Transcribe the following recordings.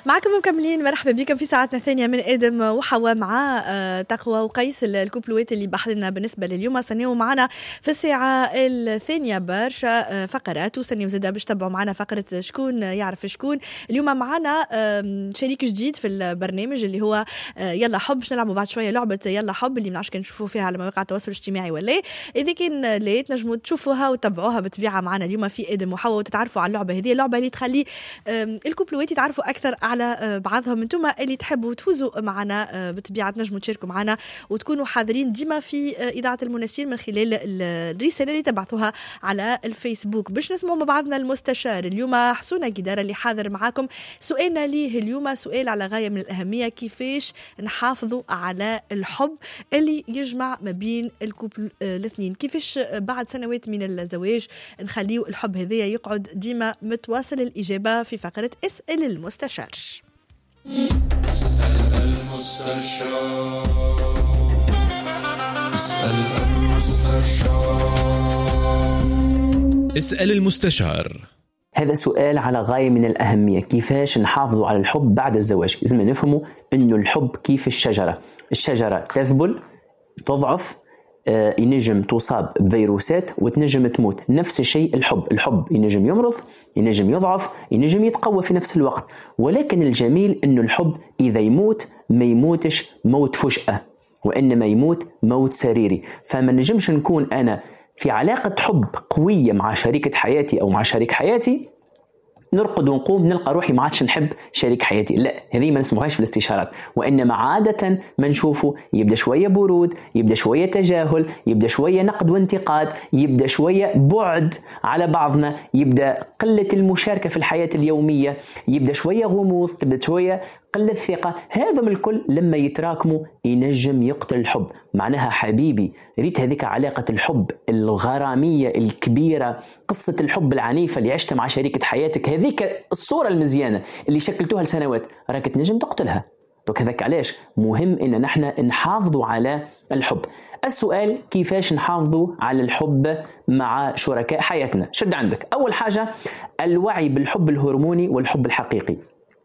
معكم مكملين، مرحبا بكم في ساعتنا الثانية من آدم وحواء مع تقوى وقيس الكوبلوات اللي بحثنا بالنسبة لليوم. سنيو معنا في الساعة الثانية برشا فقرات، وسنيو زادا باش تبعوا معنا فقرة شكون يعرف شكون. اليوم معنا شريك جديد في البرنامج اللي هو يلا حب. باش نلعبوا بعد شوية لعبة يلا حب اللي منعرفش كان نشوفوا فيها على مواقع التواصل الاجتماعي ولا إذا كان لقيت نجموا تشوفوها وتتبعوها بطبيعة معنا اليوم في آدم وحواء وتتعرفوا على اللعبة هذه. اللعبة اللي تخلي الكوبلوات يتعرفوا أكثر على بعضهم. انتم اللي تحبوا تفوزوا معنا بطبيعة نجموا تشاركوا معنا وتكونوا حاضرين ديما في إذاعة المنسين من خلال الرسالة اللي تبعثوها على الفيسبوك. باش نسمعوا مع بعضنا المستشار اليوم حسونة قدارة اللي حاضر معاكم. سؤالنا ليه اليوم سؤال على غاية من الأهمية: كيفاش نحافظوا على الحب اللي يجمع ما بين الكوبل الاثنين؟ كيفاش بعد سنوات من الزواج نخليو الحب هذايا يقعد ديما متواصل؟ الإجابة في فقرة اسأل المستشار. اسأل المستشار، اسأل المستشار، اسأل المستشار. هذا سؤال على غاية من الأهمية. كيفاش نحافظوا على الحب بعد الزواج؟ لازم نفهموا أنه الحب كيف الشجرة تذبل، تضعف، ينجم تصاب بفيروسات وتنجم تموت. نفس الشيء الحب ينجم يمرض، ينجم يضعف، ينجم يتقوى في نفس الوقت. ولكن الجميل أنه الحب إذا يموت ما يموتش موت فجأة، وإنما يموت موت سريري. فما نجمش نكون أنا في علاقة حب قوية مع شريكة حياتي أو مع شريك حياتي نرقد ونقوم نلقى روحي ما عادش نحب شريك حياتي. لا، هذه ما نسموهاش في الاستشارات. وإنما عادة ما نشوفه يبدأ شوية برود، يبدأ شوية تجاهل، يبدأ شوية نقد وانتقاد، يبدأ شوية بعد على بعضنا، يبدأ قلة المشاركة في الحياة اليومية، يبدأ شوية غموض، تبدأ شوية قلة ثقة. هذا من الكل لما يتراكموا ينجم يقتل الحب. معناها حبيبي ريت هذيك علاقة الحب الغرامية الكبيرة، قصة الحب العنيفة اللي عشتها مع شريكة حياتك، هذيك الصورة المزيانة اللي شكلتوها لسنوات، راك تنجم تقتلها. دوك هذاك علاش مهم إن نحن نحافظوا على الحب. السؤال: كيفاش نحافظوا على الحب مع شركاء حياتنا؟ شد عندك. أول حاجة الوعي بالحب الهرموني والحب الحقيقي.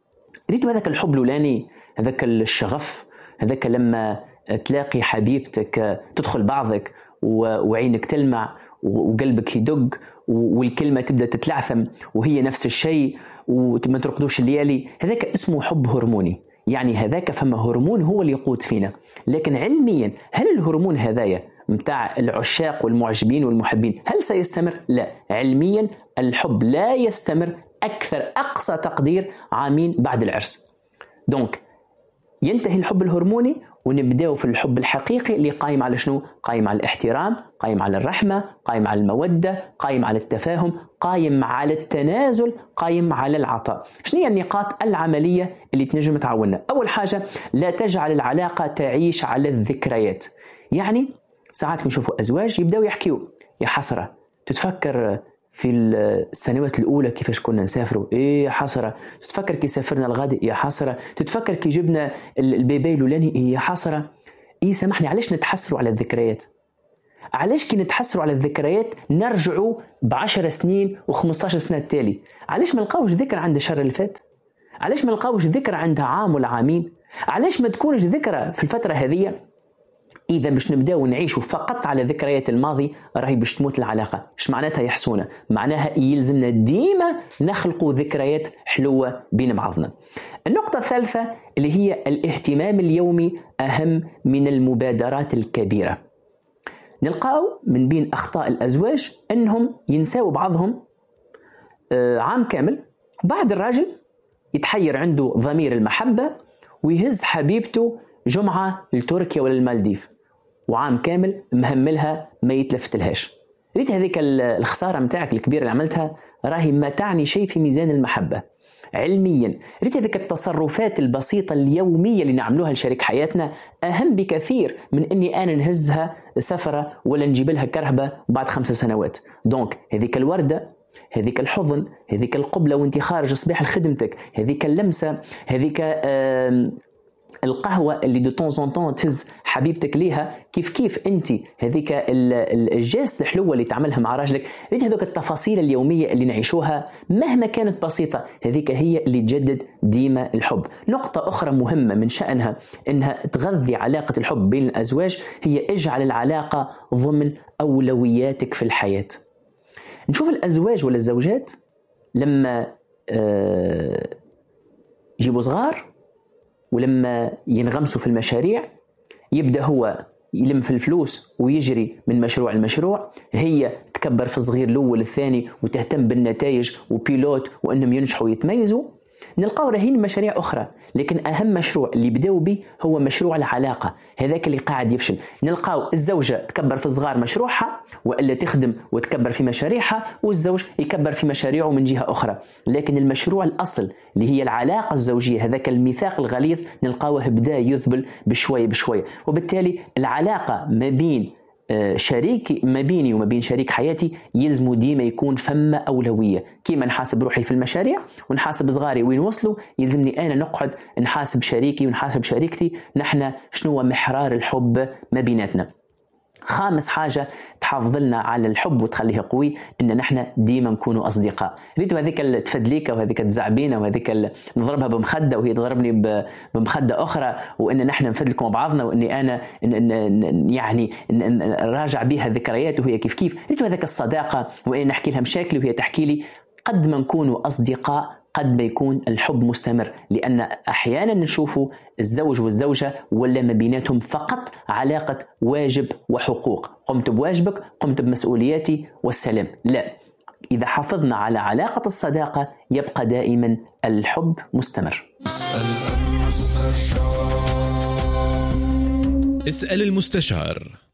ريتوا هذاك الحب الأولاني، هذاك الشغف، هذاك لما تلاقي حبيبتك تدخل بعضك وعينك تلمع وقلبك يدق والكلمة تبدأ تتلعثم وهي نفس الشيء وما ترقدوش الليالي. هذاك اسمه حب هرموني. يعني هذاك فما هرمون هو اللي يقود فينا. لكن علميا هل الهرمون هذايا متاع العشاق والمعجبين والمحبين هل سيستمر؟ لا، علميا الحب لا يستمر أكثر أقصى تقدير عامين بعد العرس. دونك ينتهي الحب الهرموني ونبدأ في الحب الحقيقي اللي قائم على شنو؟ قائم على الاحترام، قائم على الرحمة، قائم على المودة، قائم على التفاهم، قائم على التنازل، قائم على العطاء. شنو هي النقاط العملية اللي تنجم تعاوننا؟ أول حاجة لا تجعل العلاقة تعيش على الذكريات. يعني ساعات نشوفوا أزواج يبدأوا يحكيوا يا حسرة، تتفكر في السنوات الأولى كيفاش كنا نسافروا؟ إيه يا حسرة. تتفكر كي سافرنا الغد؟ يا حسرة. تتفكر كي جبنا البيبي الأولاني؟ إيه يا حسرة. إيه سامحني، علاش نتحسروا على الذكريات؟ علاش كي نتحسروا على الذكريات نرجعوا ب10 سنين و15 سنة التالي؟ علاش ما نلقاوش ذكرى عند الشهر اللي فات؟ علاش ما نلقاوش ذكرى عند عام ولا عامين؟ علاش ما تكونش ذكرى في الفترة هذه؟ إذا باش نبداو نعيشوا فقط على ذكريات الماضي راهي باش تموت العلاقة. إيش معناتها يحسونا؟ معناها يلزمنا ديما نخلقوا ذكريات حلوة بين بعضنا. النقطة الثالثة اللي هي الاهتمام اليومي أهم من المبادرات الكبيرة. نلقاو من بين أخطاء الأزواج أنهم ينساوا بعضهم عام كامل، بعد الراجل يتحير عنده ضمير المحبة ويهز حبيبته جمعة لتركيا ولا المالديف وعام كامل مهملها ما يتلفتلهاش. ريت هذيك الخسارة متاعك الكبيرة اللي عملتها راهي ما تعني شيء في ميزان المحبة. علميا ريت هذيك التصرفات البسيطة اليومية اللي نعملوها لشريك حياتنا أهم بكثير من أني أنا نهزها سفرة ولا نجيب لها كرهبة بعد 5 سنوات. دونك هذيك الوردة، هذيك الحضن، هذيك القبلة وانت خارج صباح لخدمتك، هذيك اللمسة، هذيك القهوة اللي دو طون زون طون تهز حبيبتك ليها، كيف انت هذيك الجيست الحلوة اللي تعملها مع راجلك، هذوك التفاصيل اليومية اللي نعيشوها مهما كانت بسيطة، هذيك هي اللي تجدد ديما الحب. نقطة أخرى مهمة من شأنها أنها تغذي علاقة الحب بين الأزواج هي اجعل العلاقة ضمن أولوياتك في الحياة. نشوف الأزواج ولا الزوجات لما يجيبوا صغار ولما ينغمسوا في المشاريع، يبدأ هو يلم في الفلوس ويجري من مشروع لمشروع، هي تكبر في الصغير الأول الثاني وتهتم بالنتائج وبيلوت وأنهم ينجحوا ويتميزوا. نلقاو راهين مشاريع أخرى، لكن أهم مشروع اللي بدأوا به هو مشروع العلاقة، هذاك اللي قاعد يفشل. نلقاو الزوجة تكبر في صغار مشروعها وإلا تخدم وتكبر في مشاريعها، والزوج يكبر في مشاريعه من جهة أخرى، لكن المشروع الأصل اللي هي العلاقة الزوجية، هذاك الميثاق الغليظ نلقاوه بدأ يذبل بشوية بشوية. وبالتالي العلاقة ما بيني وما بين شريك حياتي يلزم ديما يكون فما أولوية. كيما نحاسب روحي في المشاريع ونحاسب صغاري وين وصلوا، يلزمني أنا نقعد نحاسب شريكي ونحاسب شريكتي، نحن شنو محرار الحب ما بيناتنا. خامس حاجة تحافظ لنا على الحب وتخليه قوي إن نحن ديما نكونوا أصدقاء. ريتوا هذيك التفدليكة وهذيك الزعبينة وهذيك نضربها بمخدة وهي تضربني بمخدة أخرى، وإن نحن نفدلكم بعضنا، وإني أنا يعني نراجع بها ذكريات وهي كيف. ريتوا هذيك الصداقة وإني نحكي لها مشاكلي وهي تحكي لي. قد ما نكونوا أصدقاء قد ما يكون الحب مستمر، لأن أحيانا نشوفوا الزوج والزوجة ولا ما بيناتهم فقط علاقة واجب وحقوق، قمت بواجبك قمت بمسؤولياتي والسلام. لا، إذا حافظنا على علاقة الصداقة يبقى دائما الحب مستمر. اسأل المستشار.